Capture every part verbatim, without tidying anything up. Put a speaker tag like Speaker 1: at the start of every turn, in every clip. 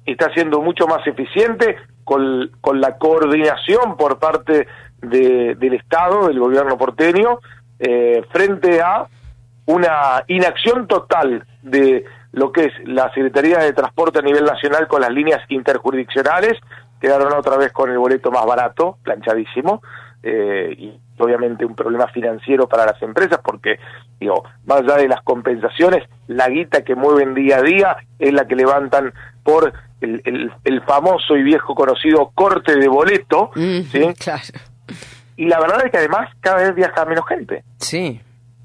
Speaker 1: está siendo mucho más eficiente con, con la coordinación por parte de, del Estado, del gobierno porteño, eh, frente a una inacción total de lo que es la Secretaría de Transporte a nivel nacional con las líneas interjurisdiccionales. Quedaron otra vez con el boleto más barato, planchadísimo, eh, y obviamente un problema financiero para las empresas porque, digo, más allá de las compensaciones, la guita que mueven día a día es la que levantan por el, el, el famoso y viejo conocido corte de boleto,
Speaker 2: mm,
Speaker 1: ¿sí?
Speaker 2: Claro.
Speaker 1: Y la verdad es que además cada vez viaja menos gente.
Speaker 2: Sí.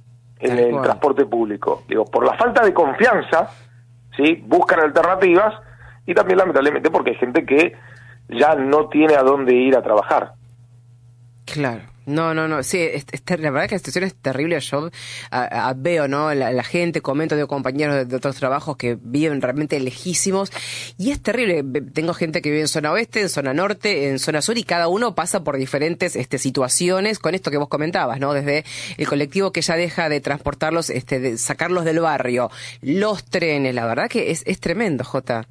Speaker 1: En el
Speaker 2: cual.
Speaker 1: transporte público. Digo, por la falta de confianza, ¿sí? Buscan alternativas y también lamentablemente porque hay gente que ya no tiene a dónde ir a trabajar.
Speaker 2: Claro. No, no, no, sí, es, es ter- la verdad que la situación es terrible. Yo a, a, veo, ¿no? La, la gente, comento de compañeros de, de otros trabajos que viven realmente lejísimos y es terrible. Tengo gente que vive en zona oeste, en zona norte, en zona sur y cada uno pasa por diferentes este, situaciones con esto que vos comentabas, ¿no? Desde el colectivo que ya deja de transportarlos, este, de sacarlos del barrio, los trenes, la verdad que es, es tremendo, Jota.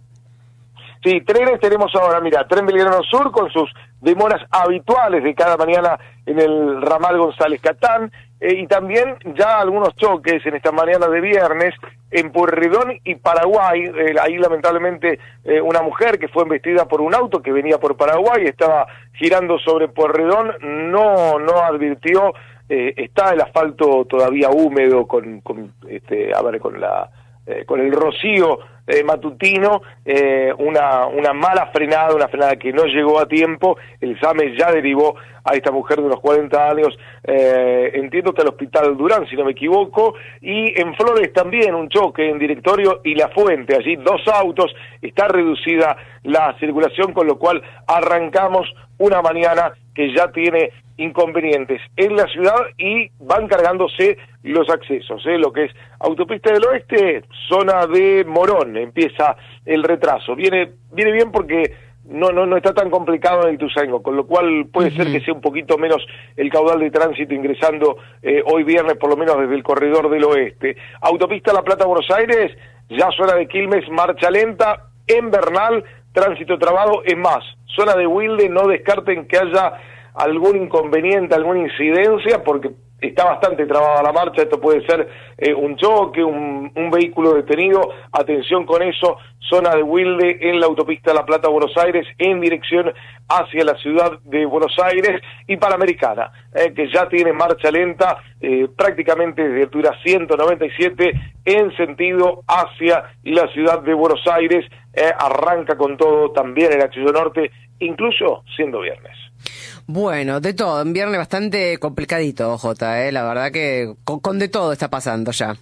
Speaker 1: Sí, trenes tenemos ahora, mira, Tren Belgrano Sur con sus demoras habituales de cada mañana en el ramal González Catán, eh, y también ya algunos choques en esta mañana de viernes en Pueyrredón y Paraguay. Eh, ahí lamentablemente eh, una mujer que fue embestida por un auto que venía por Paraguay, estaba girando sobre Pueyrredón, no, no advirtió, eh, está el asfalto todavía húmedo con, con este, a ver, con la... Eh, con el rocío eh, matutino, eh, una una mala frenada, una frenada que no llegó a tiempo. El SAME ya derivó a esta mujer de unos cuarenta años, eh, entiendo que al Hospital Durán, si no me equivoco, y en Flores también un choque en Directorio y La Fuente, allí dos autos, está reducida la circulación, con lo cual arrancamos una mañana que ya tiene inconvenientes en la ciudad y van cargándose los accesos, ¿eh? Lo que es Autopista del Oeste, zona de Morón, empieza el retraso. Viene viene bien porque no no no está tan complicado en el Ituzaingó, con lo cual puede uh-huh. ser que sea un poquito menos el caudal de tránsito ingresando eh, hoy viernes, por lo menos desde el corredor del oeste. Autopista La Plata-Buenos Aires, ya zona de Quilmes, marcha lenta. En Bernal, tránsito trabado. Es más, zona de Wilde, no descarten que haya algún inconveniente, alguna incidencia, porque está bastante trabada la marcha. Esto puede ser eh, un choque, un, un vehículo detenido. Atención con eso. Zona de Wilde en la autopista La Plata-Buenos Aires en dirección hacia la ciudad de Buenos Aires, y Panamericana, eh, que ya tiene marcha lenta eh, prácticamente desde altura ciento noventa y siete en sentido hacia la ciudad de Buenos Aires. Eh, arranca con todo también el acceso norte, incluso siendo viernes.
Speaker 2: Bueno, de todo, un viernes bastante complicadito, Jota, eh, la verdad que con, con de todo está pasando ya.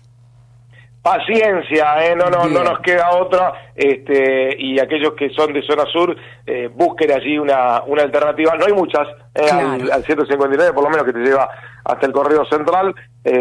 Speaker 1: Paciencia, eh, no, no, no nos queda otra, este, y aquellos que son de zona sur, eh, busquen allí una, una alternativa. No hay muchas, eh,
Speaker 2: claro.
Speaker 1: al, al ciento cincuenta y nueve, por lo menos, que te lleva hasta el Correo Central,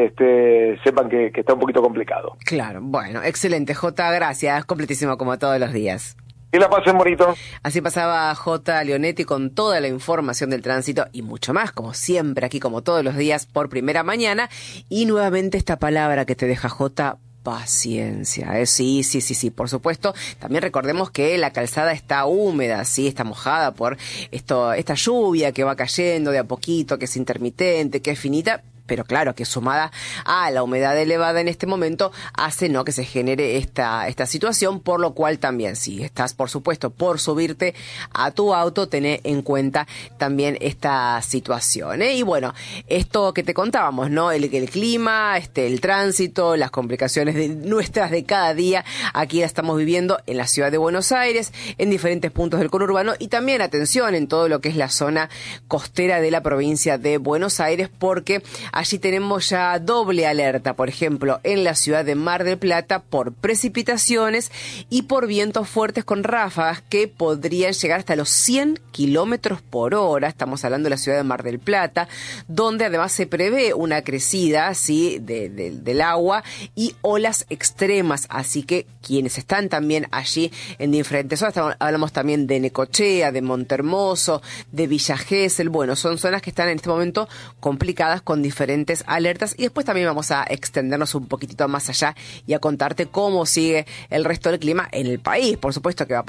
Speaker 1: este, sepan que, que está un poquito complicado.
Speaker 2: Claro, bueno, excelente, Jota, gracias, completísimo como todos los días.
Speaker 1: Que la pasen bonito.
Speaker 2: Así pasaba Jota Leonetti con toda la información del tránsito y mucho más, como siempre, aquí como todos los días por Primera Mañana. Y nuevamente esta palabra que te deja Jota, paciencia, ¿eh? Sí, sí, sí, sí, por supuesto. También recordemos que la calzada está húmeda, sí, está mojada por esto, esta lluvia que va cayendo de a poquito, que es intermitente, que es finita, pero claro, que sumada a la humedad elevada en este momento hace, ¿no?, que se genere esta esta situación, por lo cual también, si estás, por supuesto, por subirte a tu auto, tené en cuenta también esta situación, ¿eh? Y bueno, esto que te contábamos, ¿no?, el, el clima, este, el tránsito, las complicaciones de nuestras de cada día, aquí la estamos viviendo en la ciudad de Buenos Aires, en diferentes puntos del conurbano, y también, atención, en todo lo que es la zona costera de la provincia de Buenos Aires, porque allí tenemos ya doble alerta, por ejemplo, en la ciudad de Mar del Plata por precipitaciones y por vientos fuertes con ráfagas que podrían llegar hasta los cien kilómetros por hora. Estamos hablando de la ciudad de Mar del Plata, donde además se prevé una crecida, ¿sí?, de, de, del agua y olas extremas. Así que quienes están también allí en diferentes zonas, estamos, hablamos también de Necochea, de Montehermoso, de Villa Gesell. Bueno, son zonas que están en este momento complicadas con diferentes alertas, y después también vamos a extendernos un poquitito más allá y a contarte cómo sigue el resto del clima en el país. Por supuesto que va a